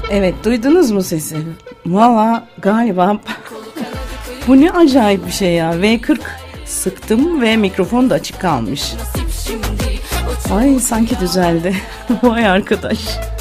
Evet, duydunuz mu sesi? Valla galiba bu ne acayip bir şey ya. V40 sıktım ve mikrofon da açık kalmış. Ay sanki düzeldi. Vay arkadaş.